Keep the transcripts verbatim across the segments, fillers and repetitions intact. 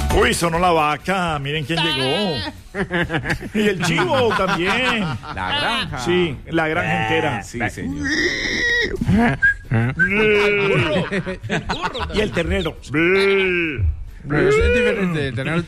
Uy, sonó la vaca, miren quién llegó. Y el chivo también. La granja. Sí, la granja entera. Sí, señor. Y el ternero. Pero es diferente el ternero.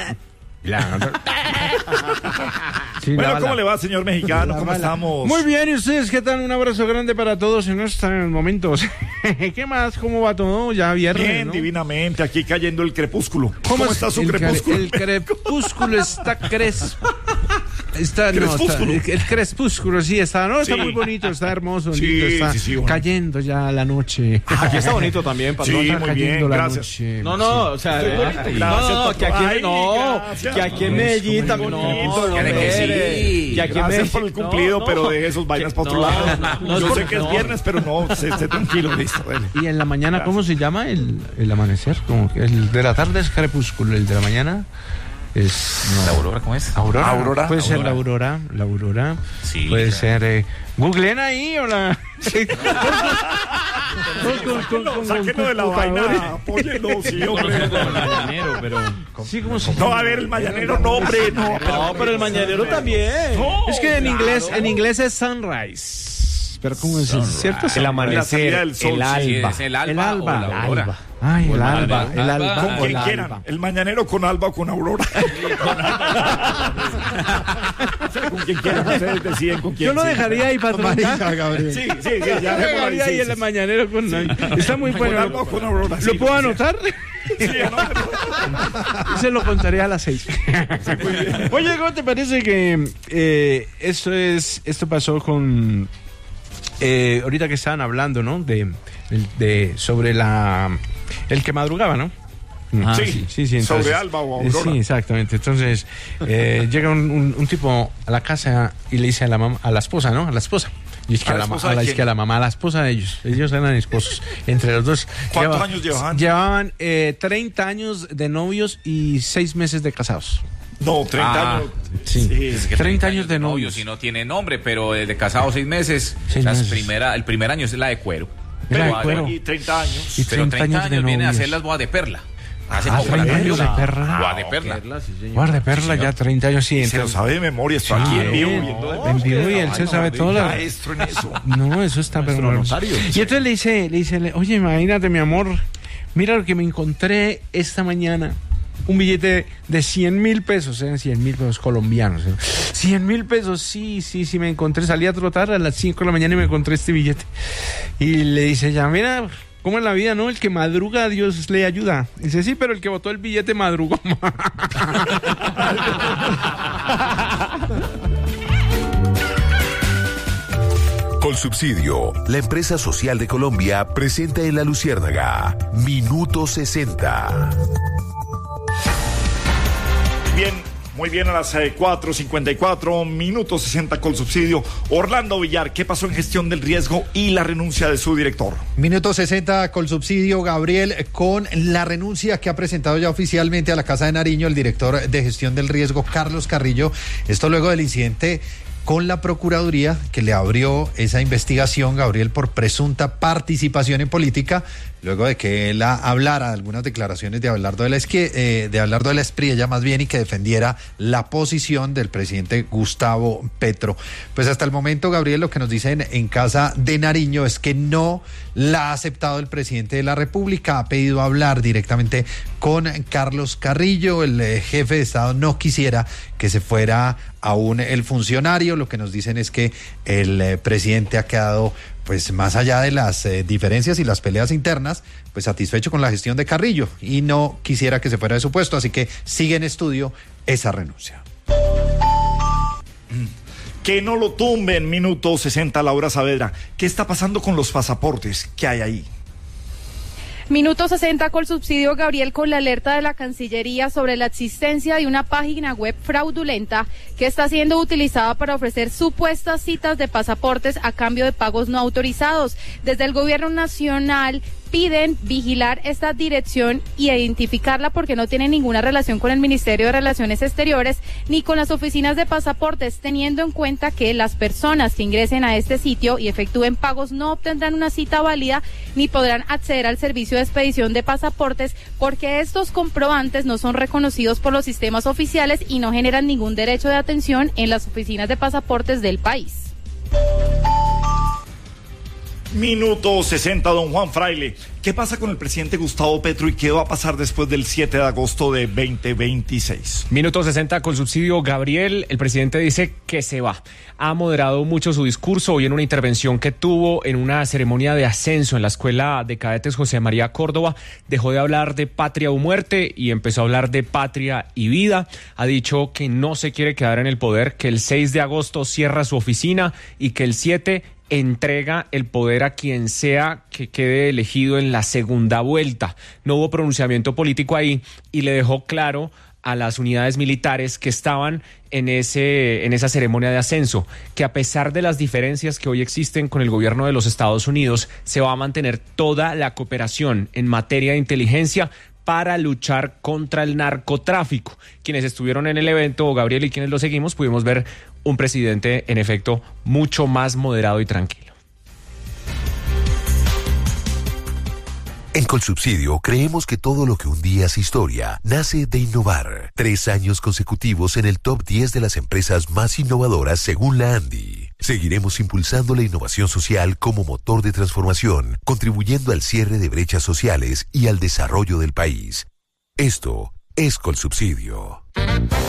Sí, Bueno, la ¿cómo bala. le va, señor mexicano? La ¿Cómo bala. estamos? Muy bien, ¿y ustedes qué tal? Un abrazo grande para todos en estos momentos. ¿Qué más? ¿Cómo va todo? Ya viernes, Bien, ¿no? divinamente, aquí cayendo el crepúsculo. ¿Cómo, es está su el cre- crepúsculo? El crepúsculo está crespo. Está, no, está, Crespúsculo. el, el crepúsculo, sí, está, no, está Sí. muy bonito, está hermoso, Sí, lindo, está sí, sí, bueno. cayendo ya la noche. Aquí está bonito también, patrón. Sí, Está muy bien, cayendo la gracias. noche. No, no, o sea, Estoy eh, bonito. no, Gracias, no, que aquí, Ay, no, gracias. que aquí en No, Medellín es también, muy no, bonito. no, Quiere que hombre, sí. que aquí en Gracias Medellín, por el cumplido, no, no, pero deje esos vainas que- para otro no, lado. no, no, Yo no, sé que es no. viernes, pero no, se esté tranquilo, listo. dele. Y en la mañana, ¿cómo se llama el, el amanecer? Como que el de la tarde es crepúsculo, el de la mañana es... no. ¿La aurora cómo es? Aurora. Aurora. Puede ser la Aurora. aurora, la aurora. Sí, Puede claro. ser... Eh, googleen ahí o la... con, con, con, con, Sáquenlo de la computadores. vaina, apóyenlo, sí, hombre. mañanero, pero... Sí, ¿cómo se No, a ver, el mañanero, no, hombre, no. No, pero el mañanero también. Es que en inglés, en inglés es sunrise. Pero ¿cómo es? ¿Cierto? El La amanecer, salida del sol, el sí, alba. es el alba, El o alba. la aurora. Ay, el el alba. alba. El Alba. alba. Con o quien la quieran. alba. El mañanero con Alba o con Aurora. O sea, con quien quieran, ustedes deciden con quién. Yo lo sí. dejaría ahí, patrón. ¿ya? Sí, sí, sí, ya Yo lo dejémoslo ahí, dejaría ahí sí, en sí, el sí. mañanero con... Está muy Con bueno. Alba o con Aurora. sí, ¿Lo puedo que sea. anotar? Sí, anótalo. Se lo contaré a las seis. Oye, ¿cómo te parece que eh, esto es esto pasó con eh, ahorita que estaban hablando, ¿no? De, de sobre la el que madrugaba, ¿no? Ah, sí, sí, sí. Entonces, sobre Alba o eh, Aurora. Sí, exactamente. Entonces eh, llega un, un, un tipo a la casa y le dice a la mamá, a la esposa, ¿no? A la esposa. Y es que ¿A a la la, ma- esposa a de la, es quién? que a la mamá, a la esposa de ellos. Ellos eran esposos. Entre los dos. ¿Cuántos lleva- años llevaban? Llevaban eh, treinta años de novios y seis meses de casados. No, treinta Ah, años. sí. Es que treinta años de novio, novios. si no tiene nombre, pero el de casado seis meses, Seis las meses. primera, el primer año es la de cuero. Era Pero de cuero. aquí treinta años. Y Pero treinta treinta años de años viene a novios. hacer las bodas de perla. Hace Ah, poco la treinta años de cambió. perla. Bodas de perla. Guarda de perla, ya treinta años, sí. Se lo entonces- sabe de memoria, estoy aquí en vivo. viendo de En vivo y él se sabe todo. la- maestro en eso. No, eso está pero no. notario. Y entonces le dice, le dice, le- oye, imagínate, mi amor, mira lo que me encontré esta mañana. Un billete de cien mil pesos, eran cien mil pesos colombianos. ¿eh? cien mil pesos, sí, sí, sí, me encontré. Salí a trotar a las cinco de la mañana y me encontré este billete. Y le dice, ya, mira, ¿cómo es la vida, no? El que madruga, Dios le ayuda. Y dice, sí, pero el que botó el billete madrugó más. Colsubsidio, la empresa social de Colombia, presenta en La Luciérnaga Minuto sesenta. Bien, muy bien, a las eh, cuatro cincuenta y cuatro, minuto sesenta con subsidio. Orlando Villar, ¿qué pasó en gestión del riesgo y la renuncia de su director? Minuto sesenta con subsidio, Gabriel, con la renuncia que ha presentado ya oficialmente a la Casa de Nariño el director de gestión del riesgo, Carlos Carrillo. Esto luego del incidente con la Procuraduría que le abrió esa investigación, Gabriel, por presunta participación en política, luego de que él hablara algunas declaraciones de Abelardo de la Esque, eh, de Abelardo de la Espriella más bien, y que defendiera la posición del presidente Gustavo Petro. Pues hasta el momento, Gabriel, lo que nos dicen en Casa de Nariño es que no la ha aceptado el presidente de la República, ha pedido hablar directamente con Carlos Carrillo, el eh, jefe de Estado no quisiera que se fuera aún el funcionario. Lo que nos dicen es que el eh, presidente ha quedado, pues más allá de las eh, diferencias y las peleas internas, pues satisfecho con la gestión de Carrillo y no quisiera que se fuera de su puesto, así que sigue en estudio esa renuncia. Que no lo tumben, minuto sesenta, Laura Saavedra. ¿Qué está pasando con los pasaportes? ¿Qué hay ahí? Minuto sesenta con subsidio, Gabriel, con la alerta de la Cancillería sobre la existencia de una página web fraudulenta que está siendo utilizada para ofrecer supuestas citas de pasaportes a cambio de pagos no autorizados. Desde el gobierno nacional piden vigilar esta dirección y identificarla porque no tiene ninguna relación con el Ministerio de Relaciones Exteriores ni con las oficinas de pasaportes, teniendo en cuenta que las personas que ingresen a este sitio y efectúen pagos no obtendrán una cita válida ni podrán acceder al servicio de expedición de pasaportes porque estos comprobantes no son reconocidos por los sistemas oficiales y no generan ningún derecho de atención en las oficinas de pasaportes del país. Minuto sesenta, don Juan Fraile. ¿Qué pasa con el presidente Gustavo Petro y qué va a pasar después del siete de agosto de veinte veintiséis? Minuto sesenta con subsidio. Gabriel, el presidente dice que se va. Ha moderado mucho su discurso hoy en una intervención que tuvo en una ceremonia de ascenso en la Escuela de Cadetes José María Córdoba. Dejó de hablar de patria o muerte y empezó a hablar de patria y vida. Ha dicho que no se quiere quedar en el poder, que el seis de agosto cierra su oficina y que el siete entrega el poder a quien sea que quede elegido en la segunda vuelta. No hubo pronunciamiento político ahí y le dejó claro a las unidades militares que estaban en ese en esa ceremonia de ascenso que a pesar de las diferencias que hoy existen con el gobierno de los Estados Unidos, se va a mantener toda la cooperación en materia de inteligencia para luchar contra el narcotráfico. Quienes estuvieron en el evento, Gabriel, y quienes lo seguimos, pudimos ver un presidente, en efecto, mucho más moderado y tranquilo. En Colsubsidio creemos que todo lo que un día es historia nace de innovar. Tres años consecutivos en el top diez de las empresas más innovadoras según la ANDI. Seguiremos impulsando la innovación social como motor de transformación, contribuyendo al cierre de brechas sociales y al desarrollo del país. Esto es Colsubsidio.